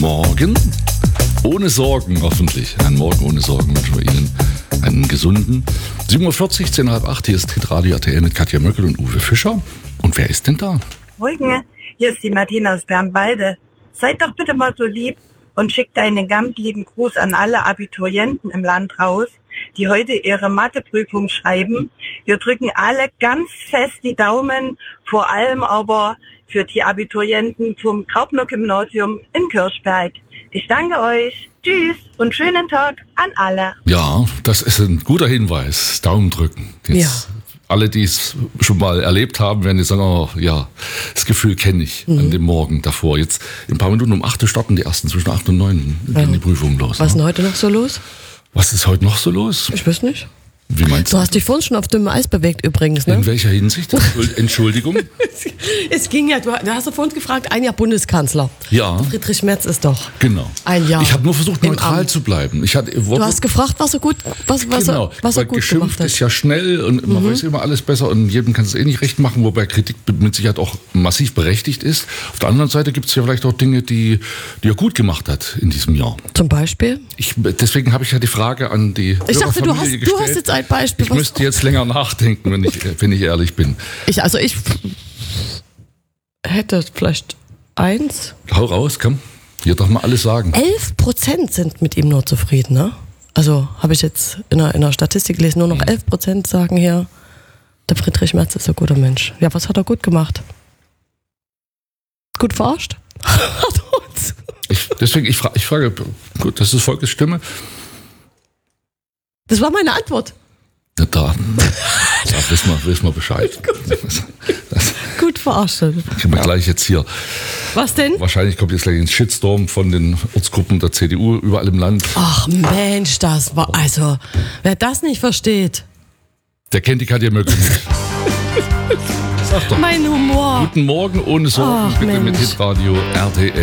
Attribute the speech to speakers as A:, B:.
A: Morgen ohne Sorgen, hoffentlich. Einen Morgen ohne Sorgen wünschen wir Ihnen einen gesunden. 7.40 Uhr, 7:30, hier ist Hitradio RTL mit Katja Möckel und Uwe Fischer. Und wer ist denn da?
B: Morgen, hier ist die Martina aus Bernwalde. Seid doch bitte mal so lieb und schickt einen ganz lieben Gruß an alle Abiturienten im Land raus, die heute ihre Matheprüfung schreiben. Wir drücken alle ganz fest die Daumen, vor allem aber für die Abiturienten vom Graupner-Gymnasium in Kirchberg. Ich danke euch. Tschüss und schönen Tag an alle.
A: Ja, das ist ein guter Hinweis. Daumen drücken. Jetzt alle, die es schon mal erlebt haben, werden jetzt sagen, oh, ja, das Gefühl kenne ich an dem Morgen davor. Jetzt in ein paar Minuten um 8 starten die ersten, zwischen 8 und 9 gehen die Prüfungen los.
C: Was ist denn heute noch so los?
A: Was ist heute noch so los?
C: Ich weiß nicht.
A: Wie meinst du?
C: Du hast dich vorhin schon auf dünnem Eis bewegt übrigens, ne?
A: In welcher Hinsicht? Entschuldigung?
C: Es ging ja, du hast doch vorhin gefragt, ein Jahr Bundeskanzler.
A: Ja.
C: Friedrich Merz ist doch
A: Genau.
C: ein Jahr.
A: Ich habe nur versucht,
C: im
A: neutral
C: Amt.
A: zu bleiben.
C: Du hast gefragt, was er gut, was er
A: Weil
C: gut gemacht
A: geschimpft
C: hat.
A: ist ja schnell und man weiß immer alles besser und jedem kann es eh nicht recht machen, wobei Kritik mit Sicherheit auch massiv berechtigt ist. Auf der anderen Seite gibt es ja vielleicht auch Dinge, die er gut gemacht hat in diesem Jahr.
C: Zum Beispiel?
A: Deswegen habe ich ja die Frage an die
C: Ich dachte, du
A: Hörerfamilie
C: hast
A: gestellt.
C: jetzt ein Beispiel.
A: Ich müsste jetzt länger nachdenken, wenn ich ehrlich bin.
C: Ich hätte vielleicht 1.
A: Hau raus, komm. Hier doch mal alles sagen.
C: 11% sind mit ihm nur zufrieden, ne? Also habe ich jetzt in einer Statistik gelesen, nur noch 11% sagen hier, der Friedrich Merz ist ein guter Mensch. Ja, was hat er gut gemacht? Gut verarscht?
A: Ich frage, gut, das ist Volkes Stimme.
C: Das war meine Antwort.
A: Ja, da wissen wir Bescheid.
C: Gut verarscht.
A: Kriegen wir gleich jetzt hier.
C: Was denn?
A: Wahrscheinlich kommt jetzt gleich ein Shitstorm von den Ortsgruppen der CDU überall im Land.
C: Ach Mensch, das war, also, wer das nicht versteht.
A: Der kennt die Katja Möckel nicht. Sag doch.
C: Mein Humor.
A: Guten Morgen ohne Sorgen,
C: Ach,
A: bitte mit
C: Mensch.
A: Hitradio RTL.